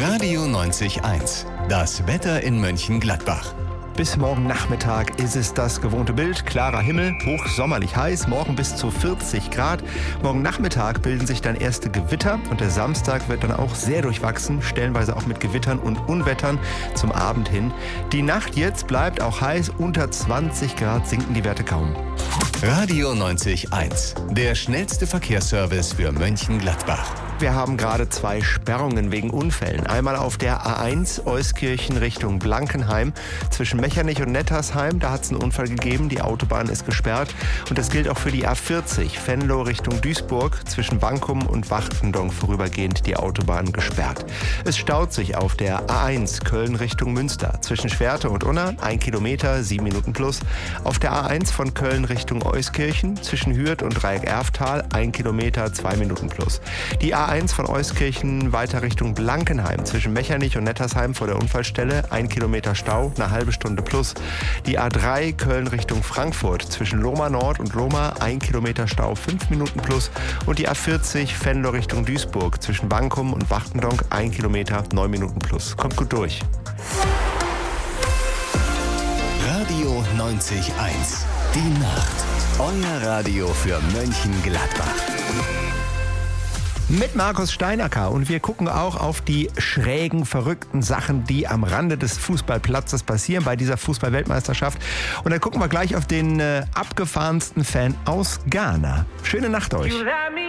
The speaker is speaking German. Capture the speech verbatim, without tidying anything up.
Radio neunzig eins. Das Wetter in Mönchengladbach. Bis morgen Nachmittag ist es das gewohnte Bild. Klarer Himmel, hochsommerlich heiß, morgen bis zu vierzig Grad. Morgen Nachmittag bilden sich dann erste Gewitter und der Samstag wird dann auch sehr durchwachsen, stellenweise auch mit Gewittern und Unwettern zum Abend hin. Die Nacht jetzt bleibt auch heiß, unter zwanzig Grad sinken die Werte kaum. Radio neunzig eins. Der schnellste Verkehrsservice für Mönchengladbach. Wir haben gerade zwei Sperrungen wegen Unfällen. Einmal auf der A eins Euskirchen Richtung Blankenheim zwischen Mechernich und Nettersheim. Da hat es einen Unfall gegeben, die Autobahn ist gesperrt. Und das gilt auch für die A vierzig Venlo Richtung Duisburg zwischen Bankum und Wachtendonk vorübergehend die Autobahn gesperrt. Es staut sich auf der A eins Köln Richtung Münster zwischen Schwerte und Unna, ein Kilometer, sieben Minuten plus. Auf der A eins von Köln Richtung Euskirchen zwischen Hürth und Dreieck-Erftal, ein Kilometer, zwei Minuten plus. Die A eins von Euskirchen weiter Richtung Blankenheim zwischen Mechernich und Nettersheim vor der Unfallstelle, ein Kilometer Stau, eine halbe Stunde plus. Die A drei Köln Richtung Frankfurt zwischen Lohmar Nord und Lohmar, ein Kilometer Stau, fünf Minuten plus. Und die A vierzig Venlo Richtung Duisburg zwischen Bankum und Wachtendonk, ein Kilometer, neun Minuten plus. Kommt gut durch. Radio neunzig eins. Die Nacht. Euer Radio für Mönchengladbach. Mit Markus Steinacker und wir gucken auch auf die schrägen, verrückten Sachen, die am Rande des Fußballplatzes passieren bei dieser Fußball-Weltmeisterschaft. Und dann gucken wir gleich auf den äh, abgefahrensten Fan aus Ghana. Schöne Nacht euch.